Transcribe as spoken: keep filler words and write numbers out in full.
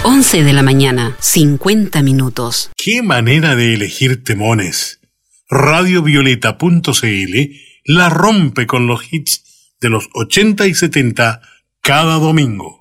once de la mañana, cincuenta minutos. ¡Qué manera de elegir temones! radio violeta punto c l la rompe con los hits de los ochenta y setenta cada domingo.